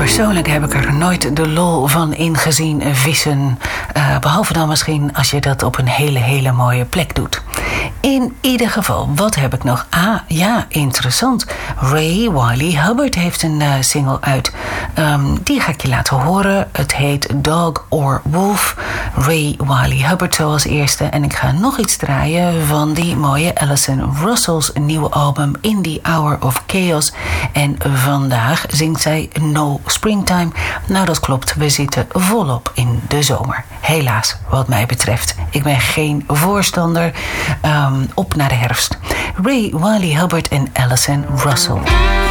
Persoonlijk heb ik er nooit de lol van ingezien vissen. Behalve dan misschien als je dat op een hele mooie plek doet. In ieder geval, wat heb ik nog? Ja, interessant. Ray Wylie Hubbard heeft een single uit. Die ga ik je laten horen. Het heet Dog or Wolf. Ray Wylie Hubbard zoals eerste. En ik ga nog iets draaien van die mooie Alison Russell's nieuwe album In the Hour of Chaos. En vandaag zingt zij No Springtime. Nou, dat klopt. We zitten volop in de zomer. Helaas, wat mij betreft. Ik ben geen voorstander. Op naar de herfst. Ray Wylie Hubbard en Alison Russell.